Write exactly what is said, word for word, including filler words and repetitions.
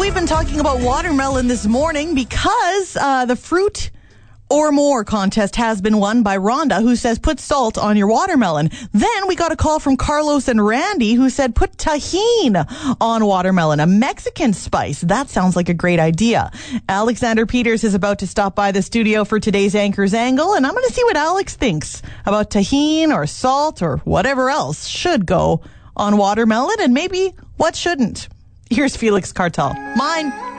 we've been talking about watermelon this morning because uh, the fruit or more contest has been won by Rhonda, who says put salt on your watermelon. Then we got a call from Carlos and Randy, who said put tajin on watermelon, a Mexican spice. That sounds like a great idea. Alexander Peters is about to stop by the studio for today's Anchor's Angle, and I'm going to see what Alex thinks about tajin or salt or whatever else should go on watermelon and maybe what shouldn't. Here's Felix Cartal. Mine.